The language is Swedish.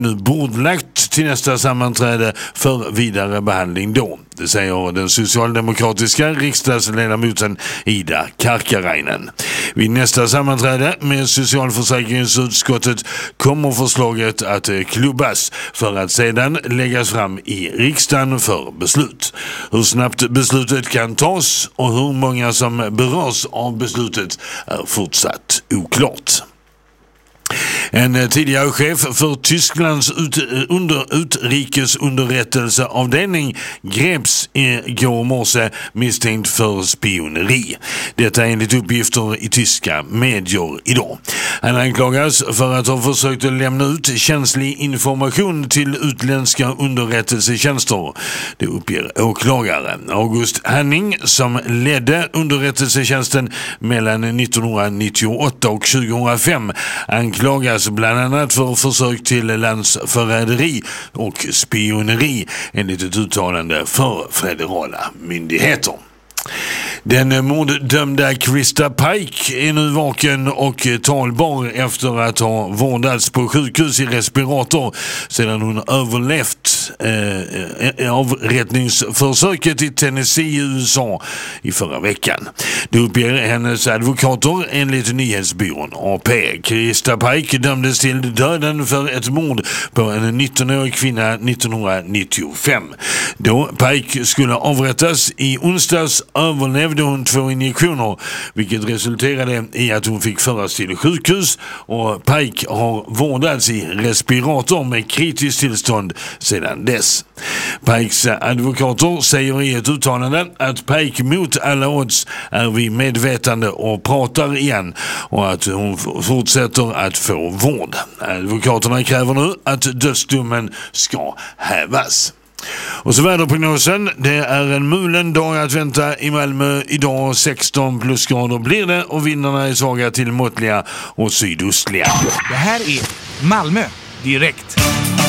nu bordlagt till nästa sammanträde för vidare behandling då. Det säger den socialdemokratiska riksdagsledamoten Ida Karkarainen. Vid nästa sammanträde med socialförsäkringsutskottet kommer förslaget att klubbas för att sedan läggas fram i riksdagen för beslut. Hur snabbt beslutet kan tas och hur många som berörs av beslutet är fortsatt oklart. En tidigare chef för Tysklands utrikesunderrättelseavdelning greps igår morse misstänkt för spioneri. Detta enligt uppgifter i tyska medier idag. Han anklagas för att ha försökt att lämna ut känslig information till utländska underrättelsetjänster. Det uppger åklagare August Hanning som ledde underrättelsetjänsten mellan 1998 och 2005. Anklagas bland annat för försök till landsförräderi och spioneri enligt ett uttalande för federala myndigheter. Den morddömda Krista Pike är nu vaken och talbar efter att ha vårdats på sjukhus i respirator sedan hon överlevt avrättningsförsöket i Tennessee i USA i förra veckan. Det uppger hennes advokater enligt nyhetsbyrån AP. Krista Pike dömdes till döden för ett mord på en 19-årig kvinna 1995. Då Pike skulle avrättas i onsdags överlevde hon 2 injektioner, vilket resulterade i att hon fick föras till sjukhus, och Pike har vårdats i respirator med kritiskt tillstånd sedan dess. Pikes advokater säger i ett uttalande att Pike mot alla odds är vid medvetande och pratar igen och att hon fortsätter att få vård. Advokaterna kräver nu att dödsdomen ska hävas. Och så väderprognosen, det är en mulen dag att vänta i Malmö idag, 16 plusgrader blir det och vindarna är svaga till måttliga och sydostliga. Det här är Malmö direkt.